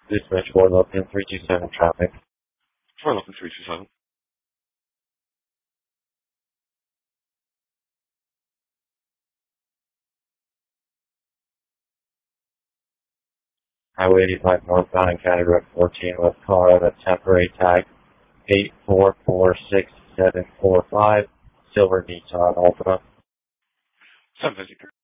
Dispatch 4 Lupin 327 traffic. 4 Lupin 327. Highway 85 northbound in County Road 14 with car that's temporary tag 8446745, silver Nissan Altima. 750.